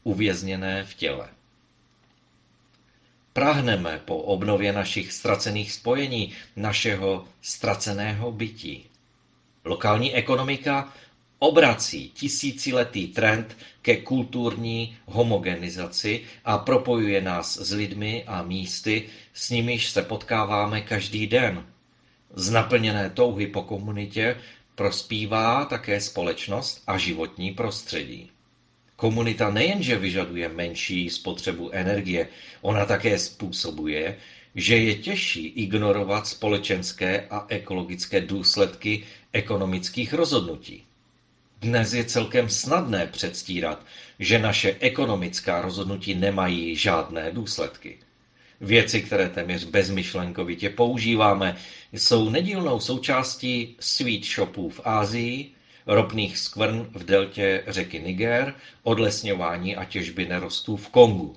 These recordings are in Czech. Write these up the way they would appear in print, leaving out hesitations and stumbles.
uvězněné v těle. Prahneme po obnově našich ztracených spojení, našeho ztraceného bytí. Lokální ekonomika obrací tisíciletý trend ke kulturní homogenizaci a propojuje nás s lidmi a místy, s nimiž se potkáváme každý den. Z naplněné touhy po komunitě prospívá také společnost a životní prostředí. Komunita nejenže vyžaduje menší spotřebu energie, ona také způsobuje, že je těžší ignorovat společenské a ekologické důsledky ekonomických rozhodnutí. Dnes je celkem snadné předstírat, že naše ekonomická rozhodnutí nemají žádné důsledky. Věci, které téměř bezmyšlenkovitě používáme, jsou nedílnou součástí sweet shopů v Asii, ropných skvrn v deltě řeky Niger, odlesňování a těžby nerostů v Kongu.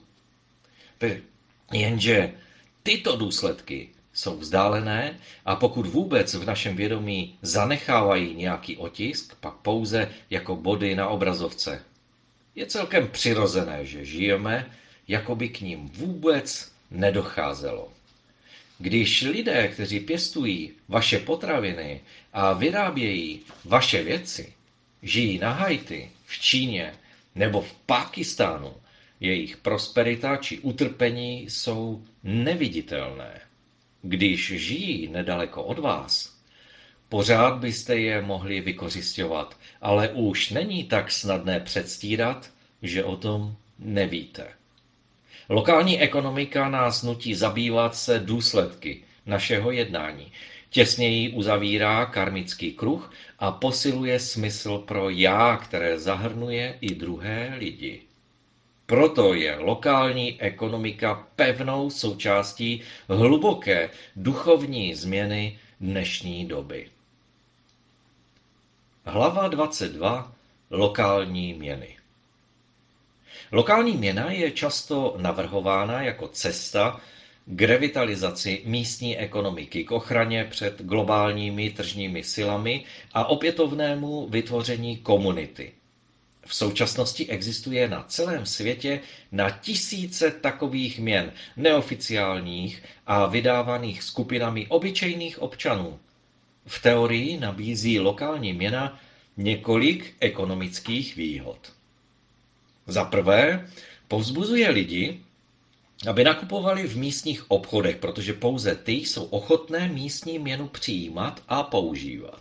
Jenže tyto důsledky jsou vzdálené a pokud vůbec v našem vědomí zanechávají nějaký otisk, pak pouze jako body na obrazovce. Je celkem přirozené, že žijeme, jako by k ním vůbec nedocházelo. Když lidé, kteří pěstují vaše potraviny a vyrábějí vaše věci, žijí na Haiti, v Číně nebo v Pákistánu, jejich prosperita či utrpení jsou neviditelné. Když žijí nedaleko od vás, pořád byste je mohli vykořisťovat, ale už není tak snadné předstírat, že o tom nevíte. Lokální ekonomika nás nutí zabývat se důsledky našeho jednání. Těsněji uzavírá karmický kruh a posiluje smysl pro já, které zahrnuje i druhé lidi. Proto je lokální ekonomika pevnou součástí hluboké duchovní změny dnešní doby. Hlava 22. Lokální měny. Lokální měna je často navrhována jako cesta k revitalizaci místní ekonomiky, k ochraně před globálními tržními silami a opětovnému vytvoření komunity. V současnosti existuje na celém světě na tisíce takových měn, neoficiálních a vydávaných skupinami obyčejných občanů. V teorii nabízí lokální měna několik ekonomických výhod. Za prvé, povzbuzuje lidi, aby nakupovali v místních obchodech, protože pouze ty jsou ochotné místní měnu přijímat a používat.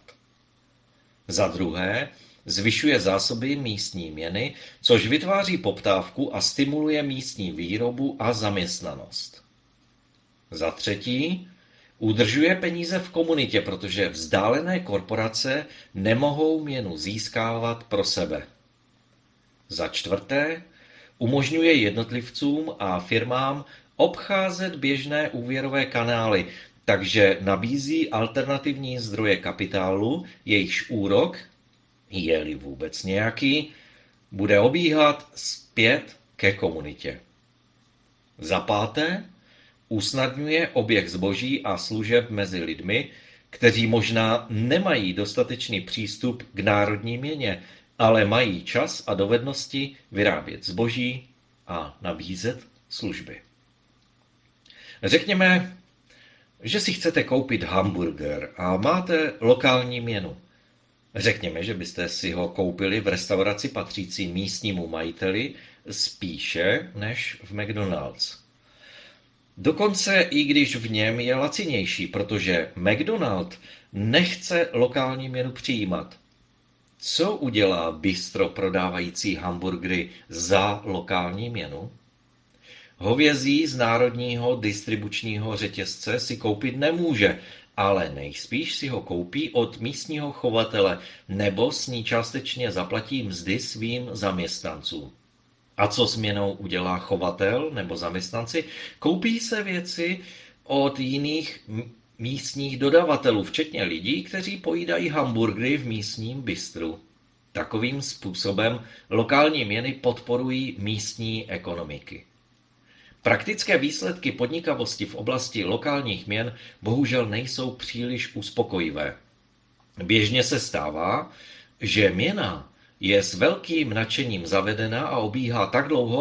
Za druhé, zvyšuje zásoby místní měny, což vytváří poptávku a stimuluje místní výrobu a zaměstnanost. Za třetí, udržuje peníze v komunitě, protože vzdálené korporace nemohou měnu získávat pro sebe. Za čtvrté, umožňuje jednotlivcům a firmám obcházet běžné úvěrové kanály, takže nabízí alternativní zdroje kapitálu, jejichž úrok, je-li vůbec nějaký, bude obíhat zpět ke komunitě. Za páté, usnadňuje oběh zboží a služeb mezi lidmi, kteří možná nemají dostatečný přístup k národní měně, ale mají čas a dovednosti vyrábět zboží a nabízet služby. Řekněme, že si chcete koupit hamburger a máte lokální měnu. Řekněme, že byste si ho koupili v restauraci patřící místnímu majiteli spíše než v McDonald's. Dokonce i když v něm je lacinější, protože McDonald nechce lokální měnu přijímat. Co udělá bistro prodávající hamburgery za lokální měnu? Hovězí z národního distribučního řetězce si koupit nemůže, ale nejspíš si ho koupí od místního chovatele nebo s ní částečně zaplatí mzdy svým zaměstnancům. A co s měnou udělá chovatel nebo zaměstnanci? Koupí se věci od jiných místních dodavatelů, včetně lidí, kteří pojídají hamburgery v místním bistru. Takovým způsobem lokální měny podporují místní ekonomiky. Praktické výsledky podnikavosti v oblasti lokálních měn bohužel nejsou příliš uspokojivé. Běžně se stává, že měna je s velkým nadšením zavedena a obíhá tak dlouho,